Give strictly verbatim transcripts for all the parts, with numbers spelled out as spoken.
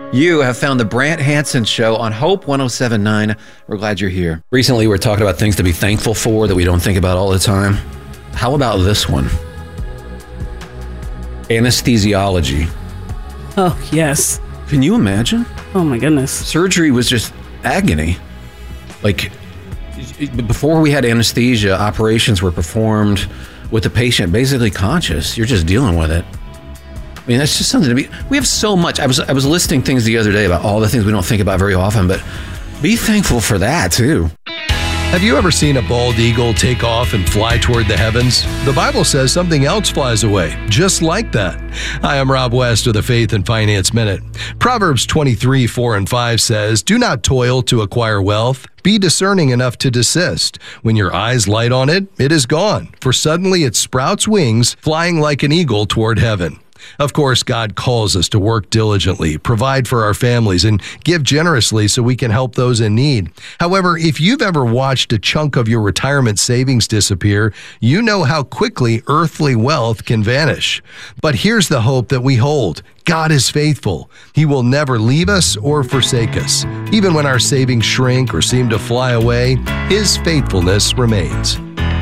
You have found the Brant Hansen Show on Hope one oh seven point nine. We're glad you're here. Recently, we're talking about things to be thankful for that we don't think about all the time. How about this one? Anesthesiology. Oh, yes. Can you imagine? Oh, my goodness. Surgery was just agony. Like, before we had anesthesia, operations were performed with the patient basically conscious. You're just dealing with it. I mean, that's just something to be... We have so much. I was I was listing things the other day about all the things we don't think about very often, but be thankful for that, too. Have you ever seen a bald eagle take off and fly toward the heavens? The Bible says something else flies away, just like that. Hi, I'm Rob West with the Faith and Finance Minute. Proverbs twenty-three, four and five says, "Do not toil to acquire wealth. Be discerning enough to desist. When your eyes light on it, it is gone, for suddenly it sprouts wings, flying like an eagle toward heaven." Of course, God calls us to work diligently, provide for our families, and give generously so we can help those in need. However, if you've ever watched a chunk of your retirement savings disappear, you know how quickly earthly wealth can vanish. But here's the hope that we hold. God is faithful. He will never leave us or forsake us. Even when our savings shrink or seem to fly away, His faithfulness remains.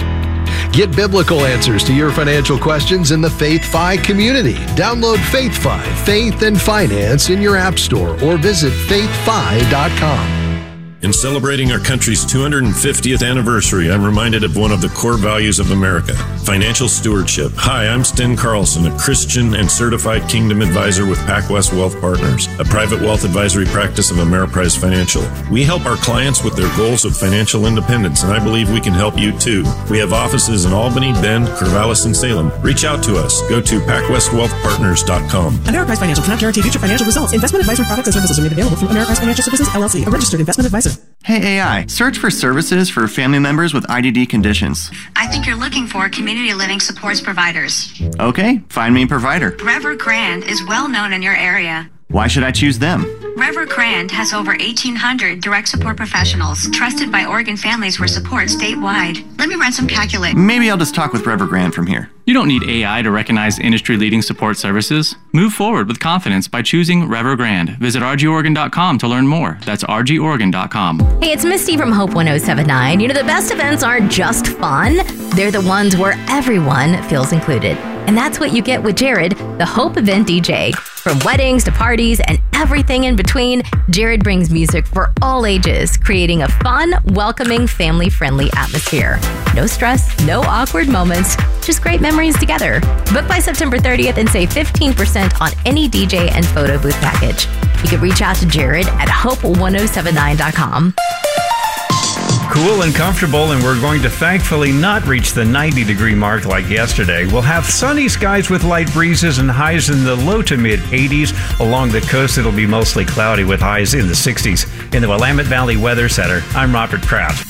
Get biblical answers to your financial questions in the FaithFi community. Download FaithFi, Faith and Finance in your app store or visit faith fi dot com. In celebrating our country's two hundred fiftieth anniversary, I'm reminded of one of the core values of America, financial stewardship. Hi, I'm Sten Carlson, a Christian and certified Kingdom advisor with PacWest Wealth Partners, a private wealth advisory practice of Ameriprise Financial. We help our clients with their goals of financial independence, and I believe we can help you too. We have offices in Albany, Bend, Corvallis, and Salem. Reach out to us. Go to pac west wealth partners dot com. Ameriprise Financial cannot guarantee future financial results. Investment advisory products and services are made available through Ameriprise Financial Services, L L C, a registered investment advisor. Hey A I, search for services for family members with I D D conditions. I think you're looking for community living supports providers. Okay, find me a provider. Rever Grand is well known in your area. Why should I choose them? Rever Grand has over eighteen hundred direct support professionals trusted by Oregon families for support statewide. Let me run some calculations. Maybe I'll just talk with Rever Grand from here. You don't need A I to recognize industry-leading support services. Move forward with confidence by choosing Rever Grand. Visit r g oregon dot com to learn more. That's r g oregon dot com. Hey, it's Misty from Hope one oh seven point nine. You know, the best events aren't just fun. They're the ones where everyone feels included. And that's what you get with Jared, the Hope Event D J. From weddings to parties and everything in between, Jared brings music for all ages, creating a fun, welcoming, family-friendly atmosphere. No stress, no awkward moments, just great memories together. Book by September thirtieth and save fifteen percent on any D J and photo booth package. You can reach out to Jared at hope one oh seven nine dot com. Cool and comfortable, and we're going to thankfully not reach the ninety degree mark like yesterday. We'll have sunny skies with light breezes and highs in the low to mid eighties. Along the coast, it'll be mostly cloudy with highs in the sixties. In the Willamette Valley Weather Center, I'm Robert Kraft.